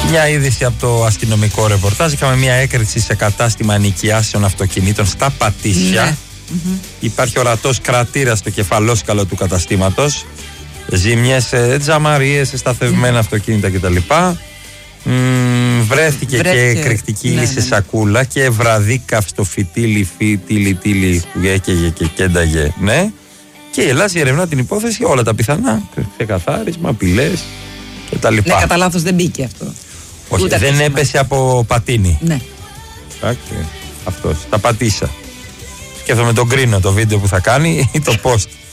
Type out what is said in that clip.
Μια είδηση από το αστυνομικό ρεπορτάζ. Είχαμε μια έκρηξη σε κατάστημα ενοικιάσεων αυτοκινήτων στα Πατήσια. Ναι. Υπάρχει ορατός κρατήρας στο κεφαλόσκαλο του καταστήματος. Ζημιές σε τζαμαρίες, σε σταθευμένα αυτοκίνητα κτλ. Βρέθηκε και εκρηκτική ύλη σε σακούλα και βραδύ καυστοφυτίλη τίλη που έκαιγε και κένταγε. Ναι. Και η Ελλάδα ερευνά την υπόθεση, όλα τα πιθανά. Ξεκαθάρισμα, απειλές κτλ. Ναι, κατά λάθος δεν μπήκε αυτό. Όχι, ούτε δεν έπεσε από πατίνι. Ναι. Αυτός, τα πατήσα. Σκέφτομαι τον Κρίνο το βίντεο που θα κάνει ή το post.